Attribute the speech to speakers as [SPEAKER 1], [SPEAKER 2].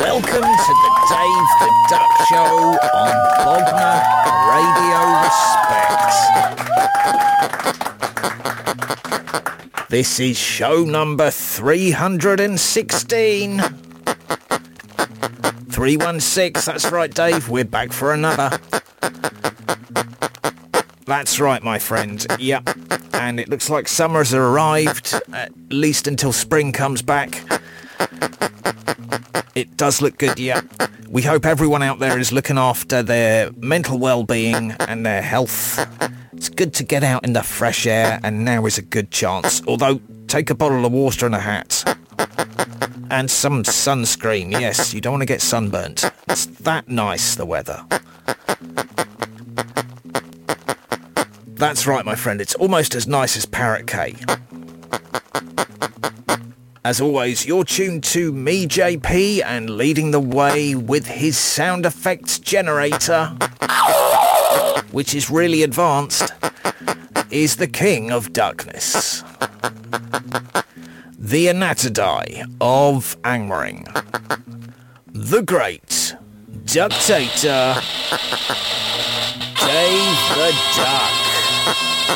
[SPEAKER 1] Welcome to the Dave the Duck Show on Bognor Radio Respect. This is show number 316. 316, that's right, Dave, we're back for another. That's right, my friend, yep. And it looks like summer has arrived, at least until spring comes back. It does look good, yeah. We hope everyone out there is looking after their mental well-being and their health. It's good to get out in the fresh air, and now is a good chance. Although, take a bottle of water and a hat. And some sunscreen, yes, you don't want to get sunburnt. It's that nice, the weather. That's right, my friend, it's almost as nice as Parrot Cay. As always, you're tuned to me, JP, and leading the way with his sound effects generator, which is really advanced, is the King of Duckness. The Anatodai of Angmering. The Great Ductator, Dave the Duck.